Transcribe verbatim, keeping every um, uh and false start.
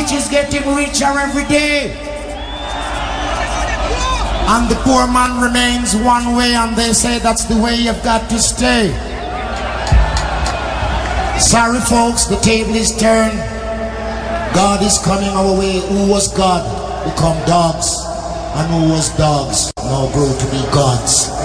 rich is getting richer every day. And the poor man remains one way, and they say that's the way you've got to stay. Sorry folks, the table is turned. God is coming our way. Who was God become dogs, and who was dogs now grow to be gods.